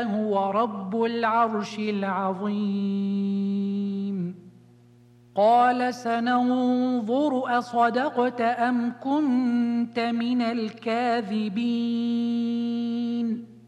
هو رب العرش العظيم. قال سننظر أصدقت أم كنت من الكاذبين